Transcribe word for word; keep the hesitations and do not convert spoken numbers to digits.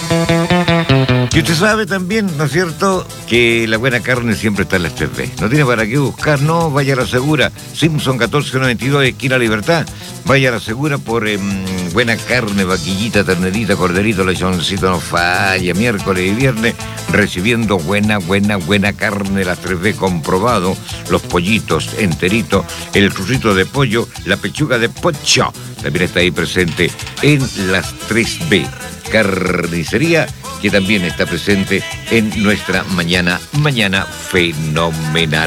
Y usted sabe también, ¿no es cierto?, que la buena carne siempre está en las tres B. No tiene para qué buscar, no, vaya a la segura. Simpson catorce noventa y dos, esquina Libertad. Vaya a la segura por eh, buena carne, vaquillita, ternerita, corderito, lechoncito, no falla. Miércoles y viernes recibiendo buena, buena, buena carne, las tres B comprobado. Los pollitos enteritos, el trocito de pollo, la pechuga de pocho. También está ahí presente en las tres B. Carnicería, que también está presente en nuestra mañana, mañana fenomenal.